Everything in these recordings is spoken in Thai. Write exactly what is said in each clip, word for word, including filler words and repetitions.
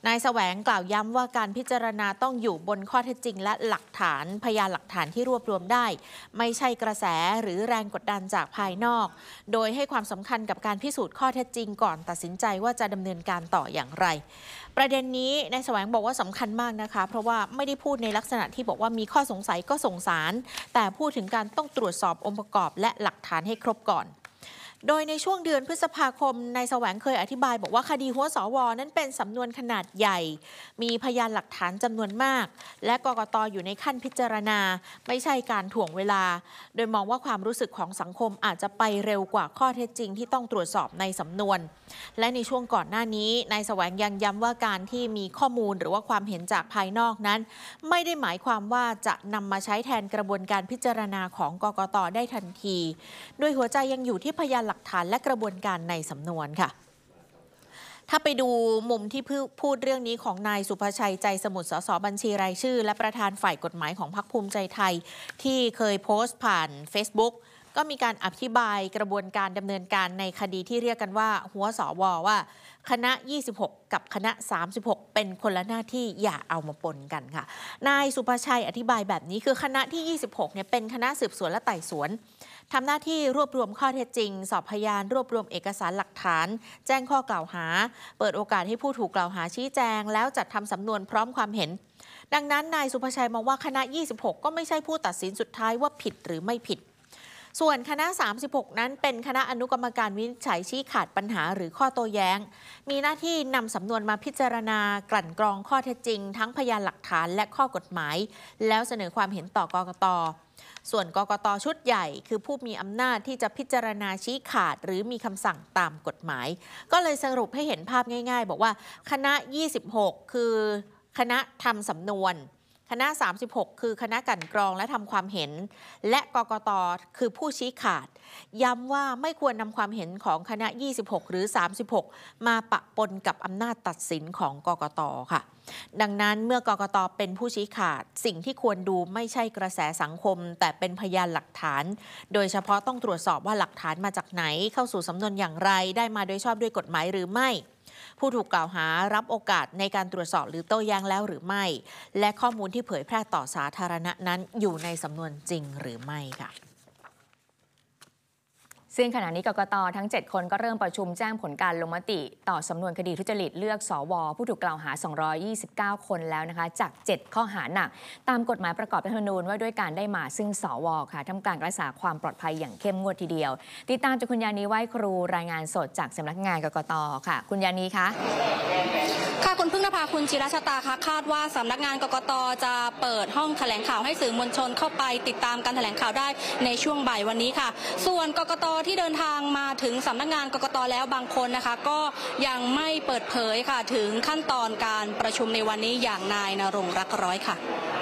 นายแสวงกล่าวย้ำว่าการพิจารณาต้องอยู่บนข้อเท็จจริงและหลักฐานพยานหลักฐานที่รวบรวมได้ไม่ใช่กระแสหรือแรงกดดันจากภายนอกโดยให้ความสำคัญกับการพิสูจน์ข้อเท็จจริงก่อนตัดสินใจว่าจะดำเนินการต่ออย่างไรประเด็นนี้นายแสวงบอกว่าสำคัญมากนะคะเพราะว่าไม่ได้พูดในลักษณะที่บอกว่ามีข้อสงสัยก็ส่งศาลแต่พูดถึงการต้องตรวจสอบองค์ประกอบและหลักฐานให้ครบก่อนโดยในช่วงเดือนพฤษภาคมนายแสวงเคยอธิบายบอกว่าคดีหัวสวนั้นเป็นสำนวนขนาดใหญ่มีพยานหลักฐานจำนวนมากและกกต.อยู่ในขั้นพิจารณาไม่ใช่การถ่วงเวลาโดยมองว่าความรู้สึกของสังคมอาจจะไปเร็วกว่าข้อเท็จจริงที่ต้องตรวจสอบในสำนวนและในช่วงก่อนหน้านี้นายแสวงยังย้ำว่าการที่มีข้อมูลหรือว่าความเห็นจากภายนอกนั้นไม่ได้หมายความว่าจะนำมาใช้แทนกระบวนการพิจารณาของกกต.ได้ทันทีโดยหัวใจยังอยู่ที่พยานหลักฐานและกระบวนการในสำนวนค่ะถ้าไปดูมุมที่พูดเรื่องนี้ของนายสุภชัยใจสมุทรสสบัญชีรายชื่อและประธานฝ่ายกฎหมายของพรรคภูมิใจไทยที่เคยโพสต์ผ่าน Facebook ก็มีการอธิบายกระบวนการดำเนินการในคดีที่เรียกกันว่าหัวสวว่าคณะยี่สิบหกกับคณะสามสิบหกเป็นคนละหน้าที่อย่าเอามาปนกันค่ะนายสุภชัยอธิบายแบบนี้คือคณะที่ยี่สิบหกเนี่ยเป็นคณะสืบสวนและไต่สวนทำหน้าที่รวบรวมข้อเท็จจริงสอบพยานรวบรวมเอกสารหลักฐานแจ้งข้อกล่าวหาเปิดโอกาสให้ผู้ถูกกล่าวหาชี้แจงแล้วจัดทำสำนวนพร้อมความเห็นดังนั้นนายสุภชัยมองว่าคณะยี่สิบหกก็ไม่ใช่ผู้ตัดสินสุดท้ายว่าผิดหรือไม่ผิดส่วนคณะสามสิบหกนั้นเป็นคณะอนุกรรมการวินิจฉัยชี้ขาดปัญหาหรือข้อโต้แย้งมีหน้าที่นำสำนวนมาพิจารณากลั่นกรองข้อเท็จจริงทั้งพยานหลักฐานและข้อกฎหมายแล้วเสนอความเห็นต่อกกต.ส่วนกกต.ชุดใหญ่คือผู้มีอำนาจที่จะพิจารณาชี้ขาดหรือมีคำสั่งตามกฎหมายก็เลยสรุปให้เห็นภาพง่ายๆบอกว่าคณะยี่สิบหกคือคณะทำสำนวนคณะสามสิบหกคือคณะกลั่นกรองและทำความเห็นและกกต.คือผู้ชี้ขาดย้ำว่าไม่ควรนำความเห็นของคณะยี่สิบหกหรือสามสิบหกมาปะปนกับอำนาจตัดสินของกกต.ค่ะดังนั้นเมื่อกกต.เป็นผู้ชี้ขาดสิ่งที่ควรดูไม่ใช่กระแสสังคมแต่เป็นพยานหลักฐานโดยเฉพาะต้องตรวจสอบว่าหลักฐานมาจากไหนเข้าสู่สำนวนอย่างไรได้มาโดยชอบด้วยกฎหมายหรือไม่ผู้ถูกกล่าวหารับโอกาสในการตรวจสอบหรือโต้แย้งแล้วหรือไม่และข้อมูลที่เผยแพร่ต่อสาธารณะนั้นอยู่ในสำนวนจริงหรือไม่ค่ะซึ่งขณะนี้กกต.ทั้งเจ็ดคนก็เริ่มประชุมแจ้งผลการลงมติต่อสำนวนคดีทุจริตเลือกสวผู้ถูกกล่าวหาสองร้อยยี่สิบเก้าคนแล้วนะคะจากเจ็ดข้อหาหนักตามกฎหมายประกอบรัฐธรรมนูญว่าด้วยการได้มาซึ่งสวค่ะทำการรักษาความปลอดภัยอย่างเข้มงวดทีเดียวติดตามจากคุณยานีไหว้ครูรายงานสดจากสำนักงานกกต.ค่ะคุณยานีคะค่ะคุณพึ่งนภาคุณจิรชตาคะคาดว่าสำนักงานกกต.จะเปิดห้องแถลงข่าวให้สื่อมวลชนเข้าไปติดตามการแถลงข่าวได้ในช่วงบ่ายวันนี้ค่ะส่วนกกต.ที่เดินทางมาถึงสำนักงานกกต.แล้วบางคนนะคะก็ยังไม่เปิดเผยค่ะถึงขั้นตอนการประชุมในวันนี้อย่างนายณรงค์รักร้อยค่ะ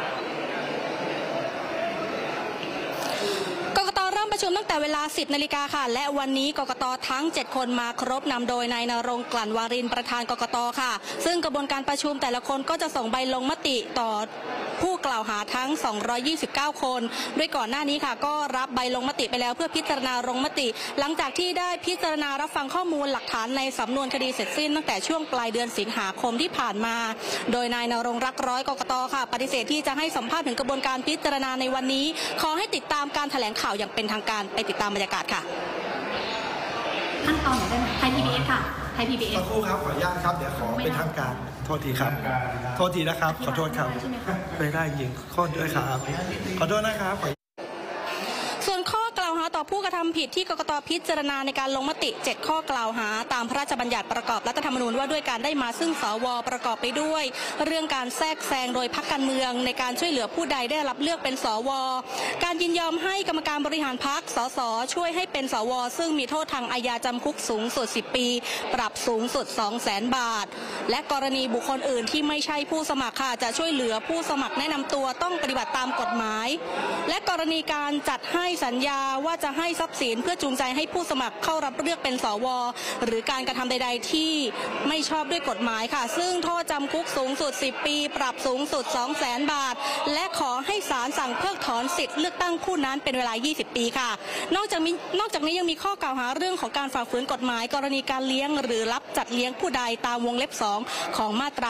ประชุมตั้งแต่เวลา สิบนาฬิกาค่ะและวันนี้กกต.ทั้งเจ็ดคนมาครบนำโดยนายณรงค์กลั่นวารินประธานกกต.ค่ะซึ่งกระบวนการประชุมแต่ละคนก็จะส่งใบลงมติต่อผู้กล่าวหาทั้งสองร้อยยี่สิบเก้าคนด้วยก่อนหน้านี้ค่ะก็รับใบลงมติไปแล้วเพื่อพิจารณาลงมติหลังจากที่ได้พิจารณารับฟังข้อมูลหลักฐานในสำนวนคดีเสร็จสิ้นตั้งแต่ช่วงปลายเดือนสิงหาคมที่ผ่านมาโดยนายณรงค์รักร้อยกกต.ค่ะปฏิเสธที่จะให้สัมภาษณ์ถึงกระบวนการพิจารณาในวันนี้ขอให้ติดตามการแถลงข่าวอย่างเป็นทางการไปติดตามบรรยากาศค่ะขั้นตอนไหนได้ไหมไทย พี บี เอส ค่ะไทย พี บี เอสสักครู่ครับขออนุญาตครับเดี๋ยวขอเป็นทางการโทษทีครับโทษทีนะครับขอโทษครับไม่ได้ยิงข้อด้วยครับขอโทษนะครับส่วนข้อกล่าวหาต่อผู้กระทำผิดที่กกต.พิจารณาในการลงมติเจ็ดข้อกล่าวหาตามพระราชบัญญัติประกอบรัฐธรรมนูญว่าด้วยการได้มาซึ่งสวประกอบไปด้วยเรื่องการแทรกแซงโดยพรรคการเมืองในการช่วยเหลือผู้ใดได้รับเลือกเป็นสวการยินยอมให้กรรมการบริหารพรรคสสช่วยให้เป็นสวซึ่งมีโทษทางอาญาจำคุกสูงสุดสิบปีปรับสูงสุด สองแสน บาทและกรณีบุคคลอื่นที่ไม่ใช่ผู้สมัครค่ะจะช่วยเหลือผู้สมัครแนะนำตัวต้องปฏิบัติตามกฎหมายและกรณีการจัดให้สัญญาว่าจะให้ทรัพย์สินเพื่อจูงใจให้ผู้สมัครเข้ารับเลือกเป็นสวหรือการกระทำใดๆที่ไม่ชอบด้วยกฎหมายค่ะซึ่งโทษจำคุกสูงสุดสิบปีปรับสูงสุด สองแสน บาทและขอให้ศาลสั่งเพิกถอนสิทธิ์เลือกตั้งผู้นั้นเป็นเวลายี่สิบปีค่ะนอกจากนี้นอกจากนี้ยังมีข้อกล่าวหาเรื่องของการฝ่าฝืนกฎหมายกรณีการเลี้ยงหรือรับจัดเลี้ยงผู้ใดตามวงเล็บสองของมาตรา